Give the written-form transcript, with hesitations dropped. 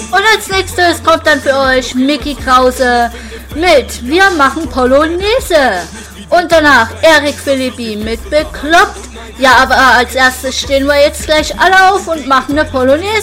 Und als nächstes kommt dann für euch Mickey Krause mit Wir machen Polonaise. Und danach Eric Philippi mit Bekloppt. Ja, aber als erstes stehen wir jetzt gleich alle auf und machen eine Polonaise.